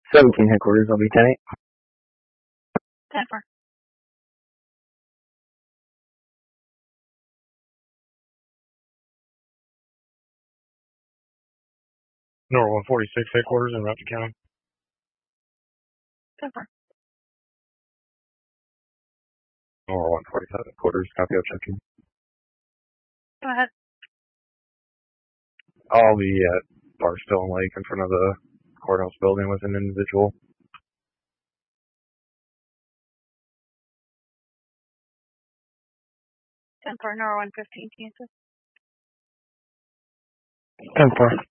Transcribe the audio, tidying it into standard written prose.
17 headquarters, I'll be 10-8. 10-4. North 146 headquarters in Rapid County. 10-4. North 147 headquarters, copy of checking. Go ahead. I'll be at Barstone Lake in front of the courthouse building with an individual. 10-4, North 115, Kansas. 10-4.